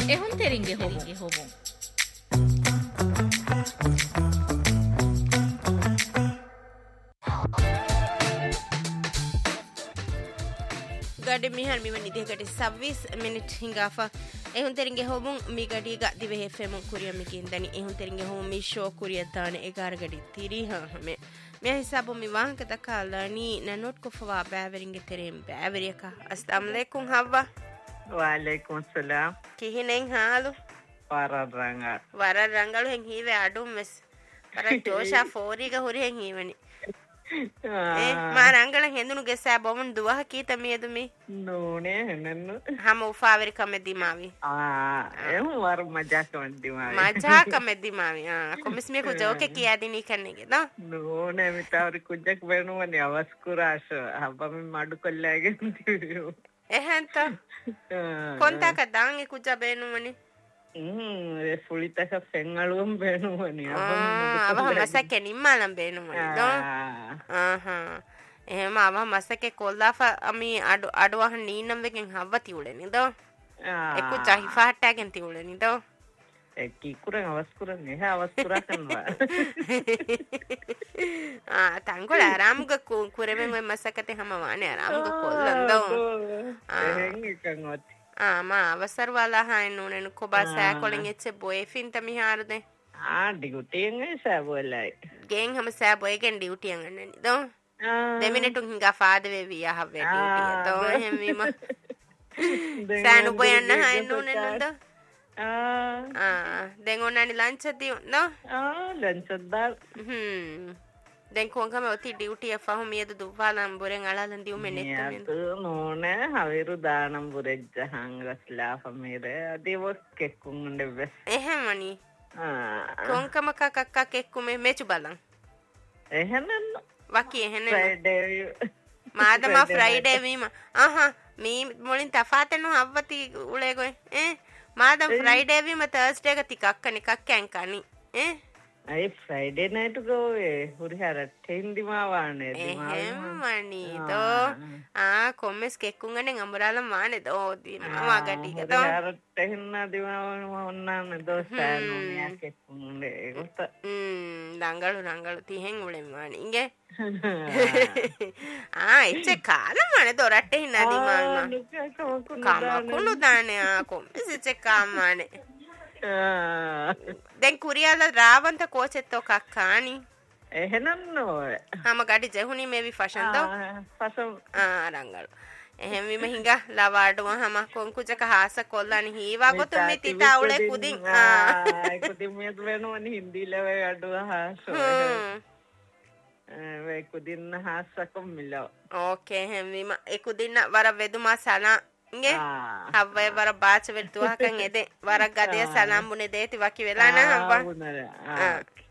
ehun teringe hobon gade mihal mi wani de gade service minute hingafa ehun teringe hobun mi gadi ga dive hefemun kuriya mi gendani ehun teringe hobun mi show kuriya tane egar gadi tiri ha me me hisabu mi wanka takalani na not ko fa baveringe terem baveriyaka assalamu alaikum hawa wa alaikum salam kihinen halu wararangalu hen hiwe adum mes para josha fori ga hori hen hiwani marangala hendunu gesa bomon duwa kita miyedumi nune henennu hama ufaveri kamedimavi em war majaka kamedimavi komis me ko joke kiyadini kannege da nune mitawri kujak benuwani avaskurash habami madu kollage ndiyo ehenta konta ka dange kuja benuwani fulitaka fengalum benuwani abah masake nimmalam benuwani do එහෙම අව මසකේ කොල්ලාෆා අමි අඩුවහන් නීනම් වෙකෙන් හවති උලෙනි දෝ එක්කු චහිෆාට්ටාගෙන් ති උලෙනි දෝ කිකුරෙන් අවස්කුරන් එහා අවස්කුරා කන්වා තංගොල ආරාමුග කුරෙමෙන් ඔය මසකතේ හැම වානේ ආරාමුග කොල්ලන් දෝ එහෙන් එකන් වති මා අවසර වලා හායන් නුනෙන කොබා සෑකොලෙන් එච්ච බොයෆින් තමි හාරදේ ඩියුටියෙන් සෑබොලයි ගෙන් හැම සෑබොයගෙන් ඩියුටියෙන් අන්නනි දෝ දෙමිනිටුන් හිඟා ෆාදවේ විය හවේ ඩියුටිය දෝ එහෙම වීම සෑනු බොයන්න හායන් නුනෙන දෝ දැන් ඔන්නනි ලන්ච් දී නෝ ලන්ච් දාල් දැන් කොංගම ඔති ඩියුටිය ෆහු මියද දුවාලම් බොරෙන් අලලන් දියු මෙනෙත් නෝනේ හවිරු දානම් බුරෙජ්ජ හංගස්ලා ෆමීර දිවස් කෙක්කුන් නෙවෙස් එහෙමනි කොංකම කක්ක කෙක්කුමේ මෙචු බලන් එහෙනන්න වකි එහෙනන්න ෆ්‍රයිඩේ මාදම ෆ්‍රයිඩේ වීම මේ මොලින් තෆාතෙනු හව්වති උලේ ගොයි මාදම ෆ්‍රයිඩේ වීම තර්ස්ඩේ එක ටිකක් කනිකක් කැන්කනි අයි ෆ්‍රයිඩේ නයිට් ගෝවේ හුරිහර තෙන්දිමාවානේ එහෙමනි දෝ කොම්මස් කෙක්කුංගනේ අමරාලම් වානේ දෝ දිනවා ගටික දෝ හුරිහර තෙන්න දිමාවන ඔන්නානේ දෝ සෑනුනියා කෙක්කුංගේ ඒකට දංගලු තිහෙන් උලෙන් වානේ ඉංගේ ඉච්ච කාලම් වානේ දෝ රට්ටේ හිනා දිමාවම කමකුණු දානේ කොම්මස් ඉච්ච කාමානේ දැන් කුරියාල රාවන්ත කෝචෙත්තෝ කක්කානි එහෙනම් නෝ හම ගඩි ජෙහුනි මේවි ෆෂන් දෝ ෆෂන් රංගල එහෙම විම හිඟා ලවාඩුව හම කොංකුජක හාස කොල්ලානි හීවා ගොතු මිති තාවුලේ කුදින් කුදින් මේද වෙනවනි හින්දි ලවේ අඩුව හාස වේ කුදින් හාසකම් මිලෝ ඕකේ එහෙම විම ඒ කුදින්න වර වෙදුමා සනා nge havve vara baacha veltuwa kan ede vara gade salam bune deeti waki velana hamba